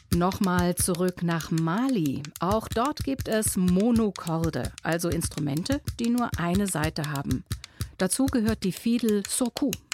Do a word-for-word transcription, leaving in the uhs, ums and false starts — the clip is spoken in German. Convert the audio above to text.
Nochmal zurück nach Mali. Auch dort gibt es Monokorde, also Instrumente, die nur eine Saite haben. Dazu gehört die Fiedel Surkou.